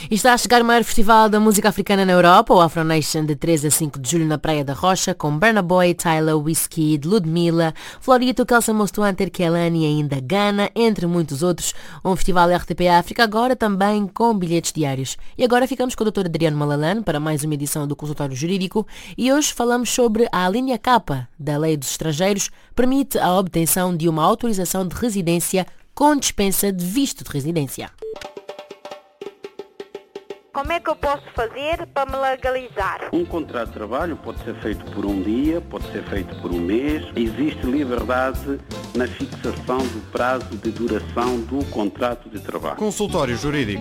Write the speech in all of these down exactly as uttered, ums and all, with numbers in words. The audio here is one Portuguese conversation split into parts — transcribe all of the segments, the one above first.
E está a chegar o maior festival da música africana na Europa, o Afro Nation, de três a cinco de julho na Praia da Rocha, com Burna Boy, Tyler, Wizkid, Ludmilla, Florito, Kelsa Mostuanter, Kelani e ainda Ghana, entre muitos outros. Um festival R T P África, agora também com bilhetes diários. E agora ficamos com o doutor Adriano Malalane para mais uma edição do Consultório Jurídico e hoje falamos sobre a linha K da Lei dos Estrangeiros, permite a obtenção de uma autorização de residência com dispensa de visto de residência. Como é que eu posso fazer para me legalizar? Um contrato de trabalho pode ser feito por um dia, pode ser feito por um mês. Existe liberdade na fixação do prazo de duração do contrato de trabalho. Consultório Jurídico.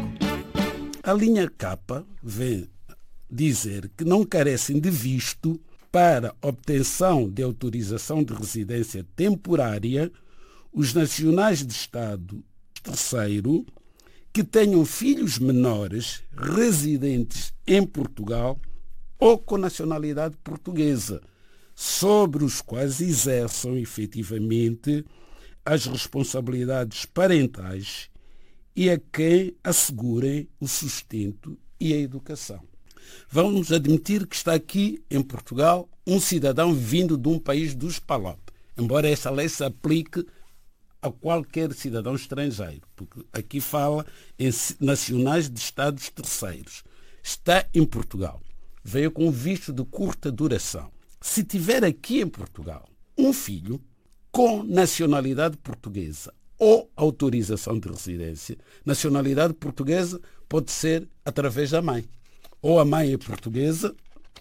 A linha K vem dizer que não carecem de visto para obtenção de autorização de residência temporária os nacionais de Estado terceiro que tenham filhos menores residentes em Portugal ou com nacionalidade portuguesa, sobre os quais exerçam efetivamente as responsabilidades parentais e a quem assegurem o sustento e a educação. Vamos admitir que está aqui em Portugal um cidadão vindo de um país dos P A L O P, embora essa lei se aplique a qualquer cidadão estrangeiro, porque aqui fala em nacionais de Estados terceiros. Está em Portugal, veio com visto de curta duração. Se tiver aqui em Portugal um filho com nacionalidade portuguesa ou autorização de residência, nacionalidade portuguesa pode ser através da mãe. Ou a mãe é portuguesa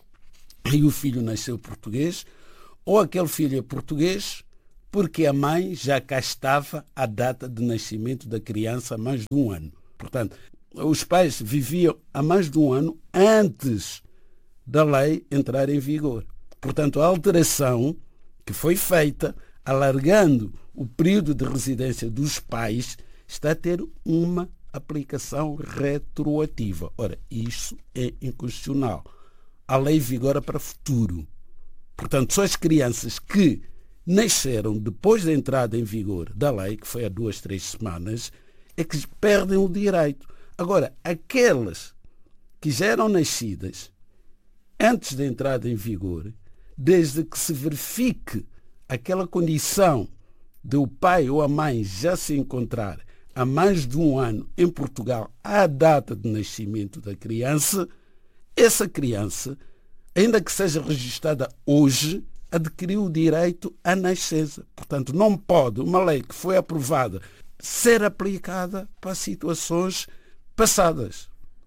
e o filho nasceu português, ou aquele filho é português porque a mãe já cá estava à data de nascimento da criança há mais de um ano. Portanto, os pais viviam há mais de um ano antes da lei entrar em vigor. Portanto, a alteração que foi feita, alargando o período de residência dos pais, está a ter uma aplicação retroativa. Ora, isso é inconstitucional. A lei vigora para o futuro. Portanto, só as crianças que nasceram depois da entrada em vigor da lei, que foi há duas, três semanas, é que perdem o direito. Agora, aquelas que já eram nascidas antes da entrada em vigor, desde que se verifique aquela condição de o pai ou a mãe já se encontrar há mais de um ano em Portugal à data de nascimento da criança, essa criança, ainda que seja registrada hoje, adquiriu o direito à nascença. Portanto, não pode uma lei que foi aprovada ser aplicada para situações passadas.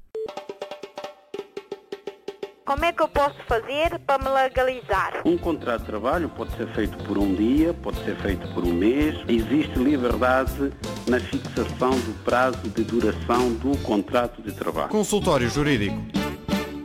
Como é que eu posso fazer para me legalizar? Um contrato de trabalho pode ser feito por um dia, pode ser feito por um mês. Existe liberdade na fixação do prazo de duração do contrato de trabalho. Consultório Jurídico.